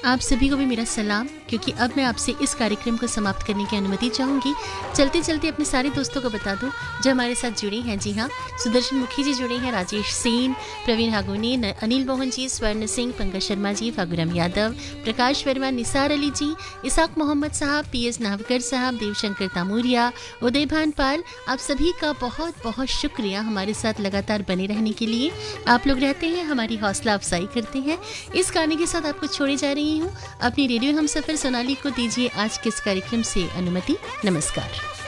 आप सभी को भी मेरा सलाम, क्योंकि अब मैं आपसे इस कार्यक्रम को समाप्त करने की अनुमति चाहूँगी। चलते चलते अपने सारे दोस्तों को बता दूँ जो हमारे साथ जुड़े हैं। जी हाँ, सुदर्शन मुखी जी जुड़े हैं, राजेश सेन, प्रवीण हागुनी, अनिल मोहन जी, स्वर्ण सिंह, पंकज शर्मा जी, फागुराम यादव, प्रकाश वर्मा, निसार अली जी, इसाक मोहम्मद साहब, PS नावकर साहब, देवशंकर तामूरिया, उदय भानपाल, आप सभी का बहुत बहुत शुक्रिया हमारे साथ लगातार बने रहने के लिए। आप लोग रहते हैं, हमारी हौसला अफजाई करते हैं। इस गाने के साथ आपको छोड़े जा रही हूँ। अपनी रेडियो हम सफ़र सोनाली को दीजिए आज के इस कार्यक्रम से अनुमति। नमस्कार।